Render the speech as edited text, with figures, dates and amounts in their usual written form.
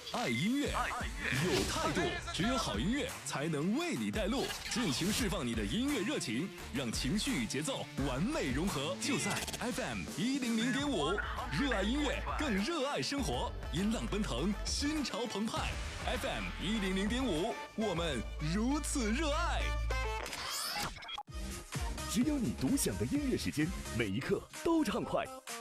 爱音乐，有态度。只有好音乐才能为你带路，尽情释放你的音乐热情，让情绪与节奏完美融合。就在 FM100.5，热爱音乐，更热爱生活，音浪奔腾，心潮澎湃。FM100.5，我们如此热爱。 只有你独享的音乐时间，每一刻都畅快。